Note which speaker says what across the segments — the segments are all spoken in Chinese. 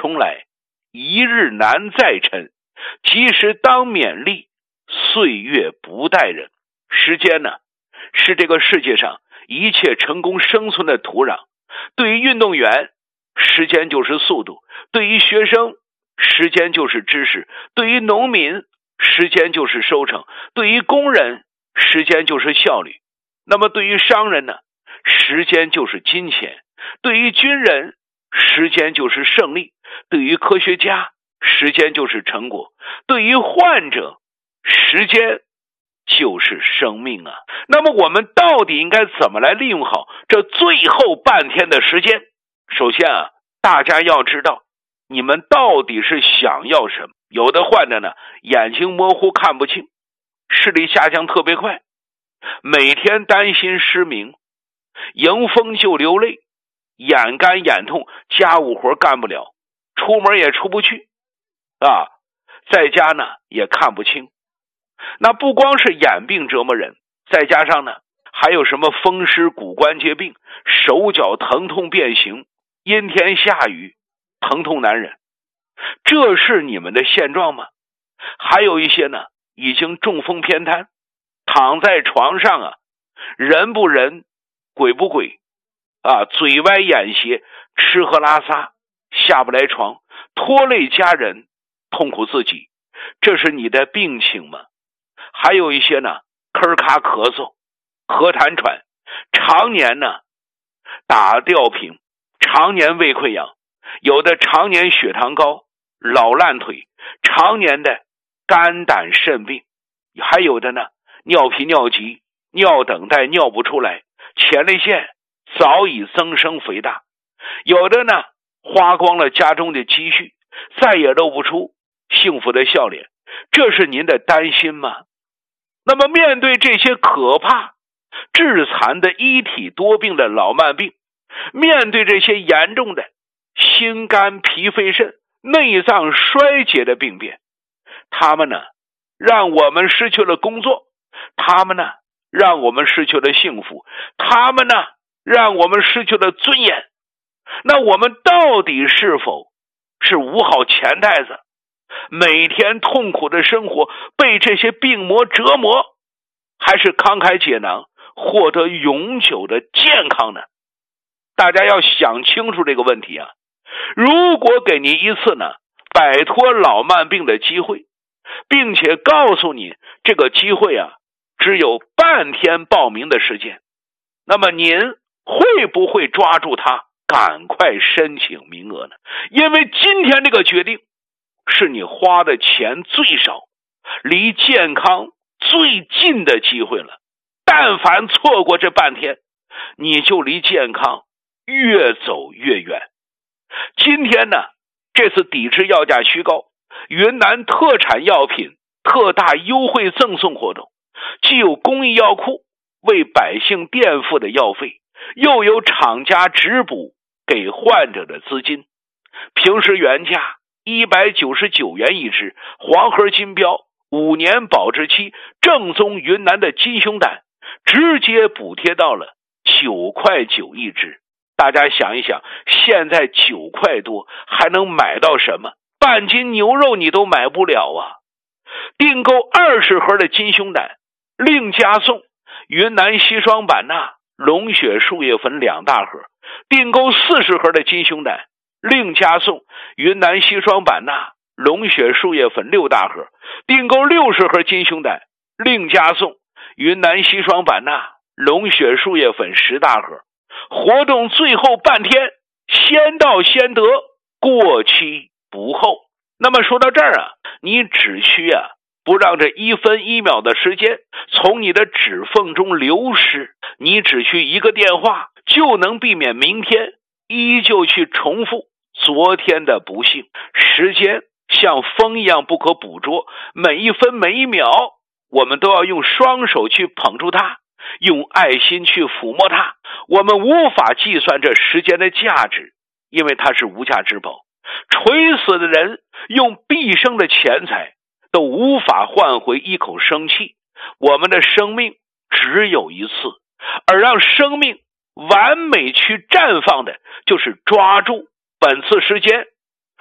Speaker 1: 重来，一日难再晨。及时当勉励，岁月不待人。时间呢，是这个世界上一切成功生存的土壤。对于运动员，时间就是速度；对于学生，时间就是知识；对于农民，时间就是收成；对于工人，时间就是效率。那么对于商人呢，时间就是金钱；对于军人，时间就是胜利；对于科学家，时间就是成果；对于患者，时间就是生命啊。那么我们到底应该怎么来利用好这最后半天的时间？首先啊，大家要知道你们到底是想要什么。有的患者呢，眼睛模糊看不清，视力下降特别快，每天担心失明，迎风就流泪，眼干眼痛，家务活干不了，出门也出不去啊，在家呢也看不清。那不光是眼病折磨人，再加上呢还有什么风湿骨关节病，手脚疼痛变形，阴天下雨疼痛难忍。这是你们的现状吗？还有一些呢已经中风偏瘫，躺在床上啊，人不人鬼不鬼啊，嘴歪眼斜，吃喝拉撒下不来床，拖累家人，痛苦自己。这是你的病情吗？还有一些呢咳咔咳嗽，咳痰喘，常年呢打吊瓶，常年胃溃疡，有的常年血糖高，老烂腿，常年的肝胆肾病，还有的呢尿频尿急，尿等待尿不出来，前列腺早已增生肥大，有的呢花光了家中的积蓄，再也露不出幸福的笑脸。这是您的担心吗？那么面对这些可怕致残的一体多病的老慢病，面对这些严重的心肝脾肺肾内脏衰竭的病变，他们呢让我们失去了工作，他们呢让我们失去了幸福，他们呢让我们失去了尊严。那我们到底是否是捂好钱袋子，每天痛苦的生活，被这些病魔折磨，还是慷慨解囊，获得永久的健康呢？大家要想清楚这个问题啊！如果给你一次呢摆脱老慢病的机会，并且告诉你这个机会啊只有半天报名的时间，那么您会不会抓住它，赶快申请名额呢？因为今天这个决定是你花的钱最少，离健康最近的机会了。但凡错过这半天，你就离健康越走越远。今天呢，这次抵制药价虚高，云南特产药品特大优惠赠送活动，既有公益药库为百姓垫付的药费，又有厂家直补给患者的资金。平时原价199元一支，黄盒金标5年保质期，正宗云南的金胸胆直接补贴到了9块9一支。大家想一想，现在9块多还能买到什么？半斤牛肉你都买不了啊！订购20盒的金胸胆，另加送云南硒霜版钠、龙血树叶粉2大盒；订购40盒的金胸胆，另加送云南硒霜版钠、龙血树叶粉6大盒；订购60盒金胸胆，另加送云南硒霜版钠、龙血树叶粉10大盒。活动最后半天，先到先得，过期不候。那么说到这儿啊，你只需不让这1分1秒的时间从你的指缝中流失，你只需一个电话，就能避免明天依旧去重复昨天的不幸。时间像风一样不可捕捉，每一分每一秒我们都要用双手去捧住它，用爱心去抚摸它。我们无法计算这时间的价值，因为它是无价之宝。垂死的人用毕生的钱财都无法换回一口生气。我们的生命只有一次，而让生命完美去绽放的，就是抓住本次时间，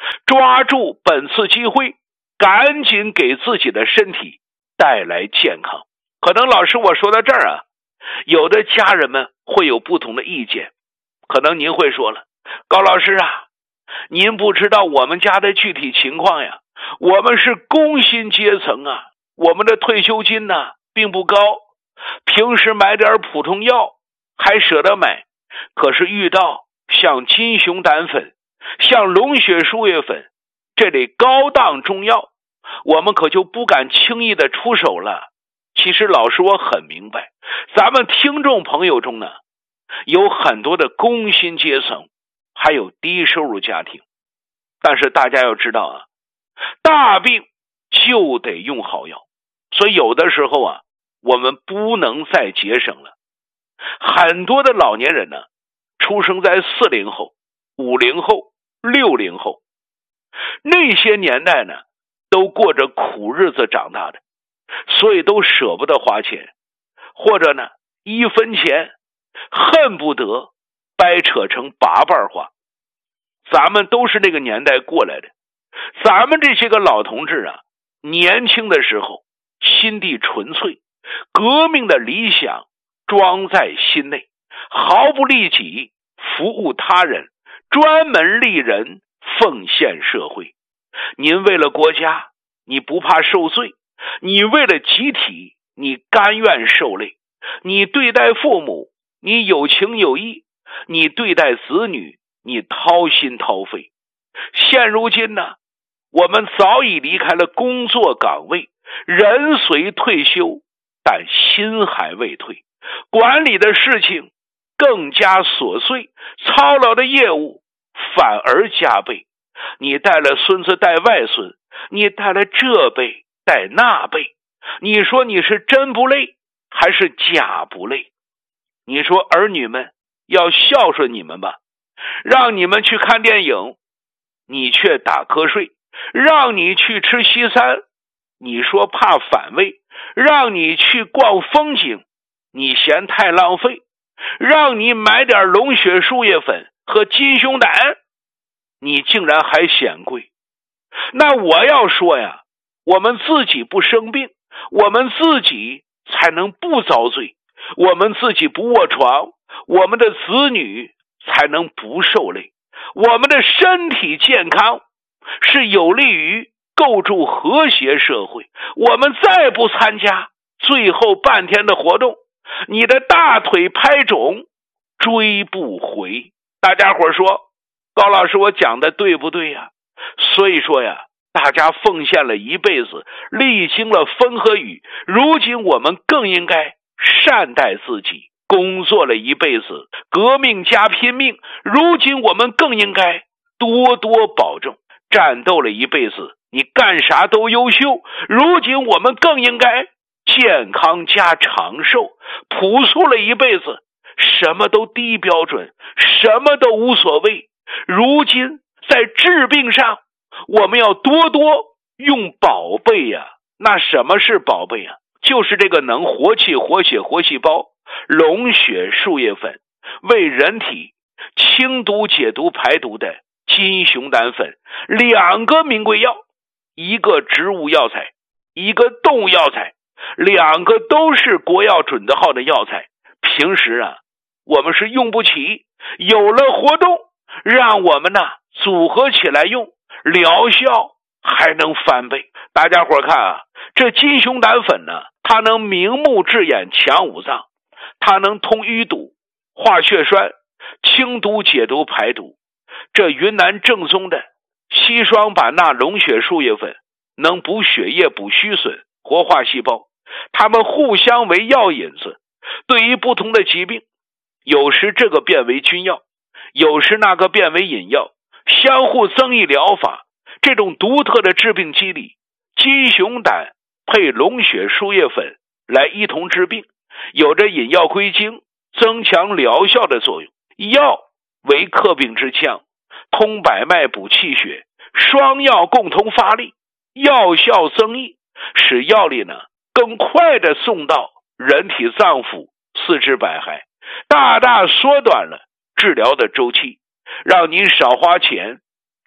Speaker 1: 抓住本次机会，赶紧给自己的身体带来健康。可能老师我说到这儿啊，有的家人们会有不同的意见，可能您会说了，高老师啊，您不知道我们家的具体情况呀，我们是工薪阶层啊，我们的退休金呢并不高，平时买点普通药还舍得买，可是遇到像金熊胆粉、像龙血输液粉这类高档中药，我们可就不敢轻易的出手了。其实老师我很明白，咱们听众朋友中呢，有很多的工薪阶层，还有低收入家庭，但是大家要知道啊，大病就得用好药，所以有的时候啊，我们不能再节省了。很多的老年人呢，出生在40后、50后、60后，那些年代呢，都过着苦日子长大的，所以都舍不得花钱，或者呢1分钱恨不得掰扯成8瓣花。咱们都是那个年代过来的，咱们这些个老同志啊，年轻的时候心地纯粹，革命的理想装在心内，毫不利己，服务他人，专门利人，奉献社会。您为了国家，你不怕受罪，你为了集体，你甘愿受累，你对待父母，你有情有义，你对待子女，你掏心掏肺。现如今呢，我们早已离开了工作岗位，人虽退休，但心还未退，管理的事情更加琐碎，操劳的业务反而加倍。你带了孙子带外孙，你带了这辈带那辈，你说你是真不累还是假不累？你说儿女们要孝顺你们吧，让你们去看电影，你却打瞌睡；让你去吃西餐，你说怕反胃；让你去逛风景，你嫌太浪费；让你买点龙血输液粉和金熊胆，你竟然还嫌贵。那我要说呀，我们自己不生病，我们自己才能不遭罪，我们自己不卧床，我们的子女才能不受累。我们的身体健康是有利于构筑和谐社会。我们再不参加最后半天的活动，你的大腿拍肿，追不回。大家伙说，高老师我讲的对不对呀？所以说呀，大家奉献了一辈子，历经了风和雨，如今我们更应该善待自己。工作了一辈子，革命加拼命，如今我们更应该多多保重。战斗了一辈子，你干啥都优秀，如今我们更应该健康加长寿。朴素了一辈子，什么都低标准，什么都无所谓，如今在治病上我们要多多用宝贝呀。那什么是宝贝啊？就是这个能活气活血活细胞龙血输液粉，为人体清毒解毒排毒的金熊胆粉，两个名贵药，一个植物药材，一个动物药材，两个都是国药准字号的药材。平时啊，我们是用不起，有了活动，让我们呢组合起来用，疗效还能翻倍。大家伙看啊，这金熊胆粉呢，它能明目治眼强五脏，它能通淤堵、化血栓、清毒解毒排毒。这云南正宗的硒霜版钠龙血输液粉能补血液、补虚损、活化细胞，它们互相为药引子，对于不同的疾病，有时这个变为君药，有时那个变为引药，相互增益疗法。这种独特的治病机理，金熊胆配龙血输液粉来一同治病，有着引药归经、增强疗效的作用。药为克病之枪，通百脉补气血，双药共同发力，药效增益，使药力呢更快的送到人体脏腑、四肢百骸，大大缩短了治疗的周期，让您少花钱，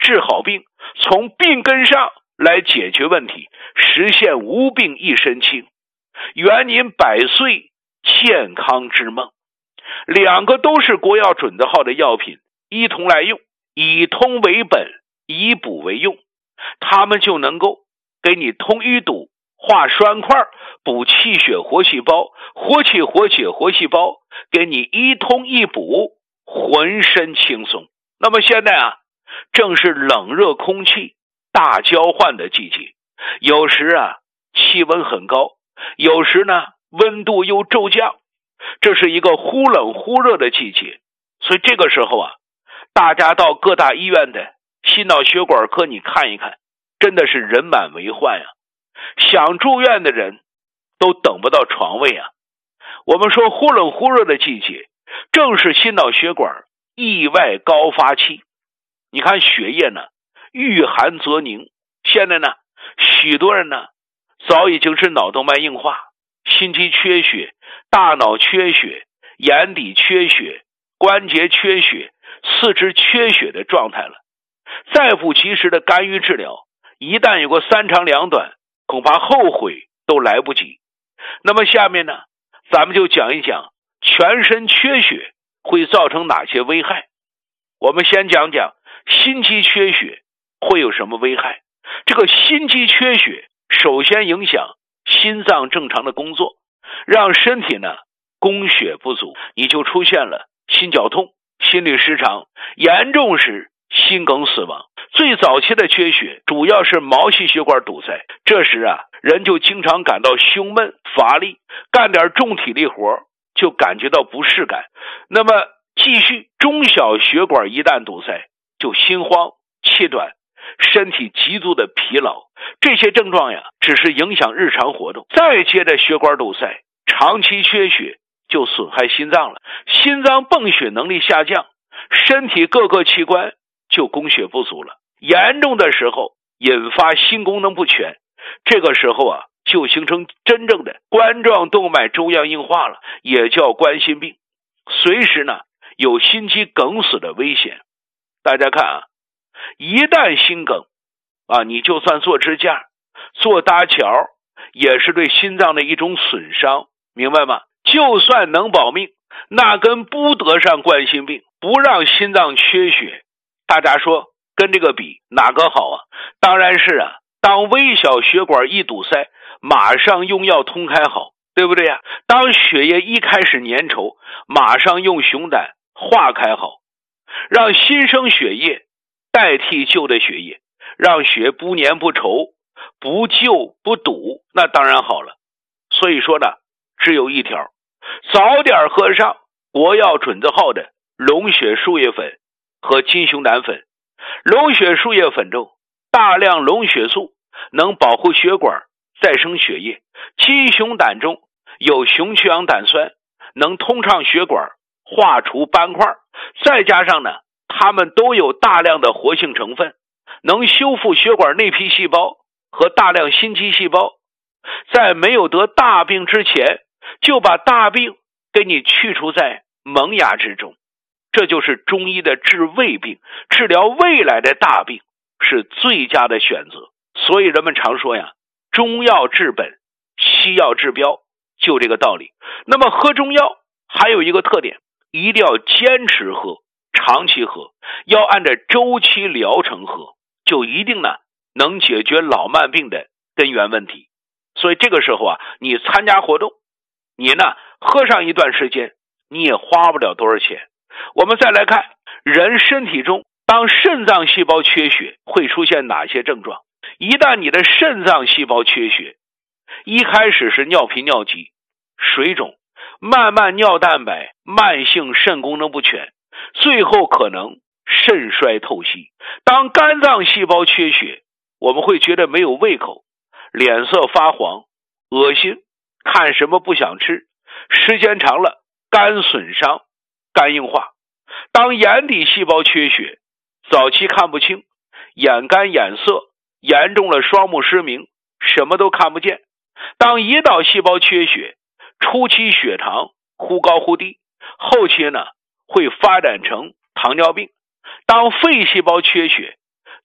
Speaker 1: 治好病，从病根上来解决问题，实现无病一身轻，圆您100岁健康之梦。两个都是国药准字号的药品，一同来用，以通为本，以补为用，它们就能够给你通淤堵、化栓块、补气血活细胞、活气活血活细胞，给你一通一补，浑身轻松。那么现在正是冷热空气大交换的季节，有时气温很高，有时温度又骤降，这是一个忽冷忽热的季节。所以这个时候大家到各大医院的心脑血管科你看一看，真的是人满为患想住院的人都等不到床位我们说忽冷忽热的季节，正是心脑血管意外高发期。你看血液遇寒则凝，现在许多人早已经是脑动脉硬化、心肌缺血、大脑缺血、眼底缺血、关节缺血、四肢缺血的状态了。再不及时的干预治疗，一旦有个3长2短，恐怕后悔都来不及。那么下面咱们就讲一讲全身缺血会造成哪些危害。我们先讲讲心肌缺血会有什么危害。这个心肌缺血首先影响心脏正常的工作，让身体供血不足，你就出现了心绞痛、心律失常，严重时心梗死亡。最早期的缺血主要是毛细血管堵塞，这时人就经常感到胸闷乏力，干点重体力活就感觉到不适感。那么继续中小血管一旦堵塞，就心慌气短，身体极度的疲劳，这些症状只是影响日常活动。再接着血管堵塞，长期缺血就损害心脏了，心脏泵血能力下降，身体各个器官就供血不足了，严重的时候引发心功能不全，这个时候就形成真正的冠状动脉粥样硬化了，也叫冠心病，随时有心肌梗死的危险。大家看一旦心梗你就算做支架、做搭桥，也是对心脏的一种损伤，明白吗？就算能保命，那跟不得上冠心病，不让心脏缺血，大家说跟这个比哪个好当然是当微小血管一堵塞，马上用药通开好，对不对当血液一开始粘稠，马上用熊胆化开好，让新生血液代替旧的血液，让血不粘不稠，不旧不堵，那当然好了。所以说只有一条，早点喝上国药准字号的龙血树叶粉和金熊胆粉。龙血树叶粉中大量龙血素能保护血管再生血液，金熊胆中有熊曲氧胆酸能通畅血管化除斑块，再加上它们都有大量的活性成分，能修复血管内皮细胞和大量心肌细胞，在没有得大病之前就把大病给你去除在萌芽之中。这就是中医的治未病，治疗未来的大病是最佳的选择。所以人们常说中药治本，西药治标，就这个道理。那么喝中药还有一个特点，一定要坚持喝，长期喝，要按照周期疗程喝，就一定能解决老慢病的根源问题。所以这个时候你参加活动，你喝上一段时间，你也花不了多少钱。我们再来看人身体中当肾脏细胞缺血会出现哪些症状。一旦你的肾脏细胞缺血，一开始是尿频尿急、水肿，慢慢尿蛋白，慢性肾功能不全，最后可能肾衰透析。当肝脏细胞缺血，我们会觉得没有胃口，脸色发黄、恶心，看什么不想吃，时间长了肝损伤、肝硬化。当眼底细胞缺血，早期看不清，眼干眼涩，严重了双目失明，什么都看不见。当胰岛细胞缺血，初期血糖忽高忽低，后期会发展成糖尿病。当肺细胞缺血，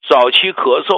Speaker 1: 早期咳嗽